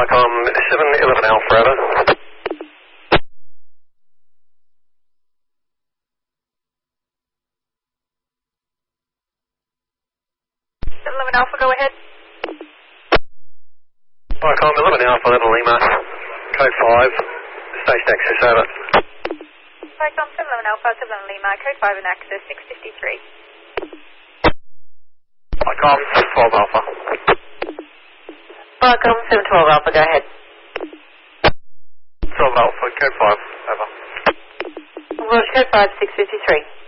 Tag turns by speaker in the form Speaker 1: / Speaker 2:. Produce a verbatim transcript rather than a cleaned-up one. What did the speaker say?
Speaker 1: Vicom seven eleven Alpha, over.
Speaker 2: seven eleven Alpha, go ahead.
Speaker 1: Vicom eleven Alpha, eleven Lima, code five, station access, over.
Speaker 2: Vicom seven eleven Alpha, seven eleven Lima, code five and access six fifty-three.
Speaker 1: Vicom twelve Alpha.
Speaker 3: Vicom seven twelve Alpha, go ahead.
Speaker 1: twelve Alpha, code five, over.
Speaker 3: Roger, code five, six fifty-three.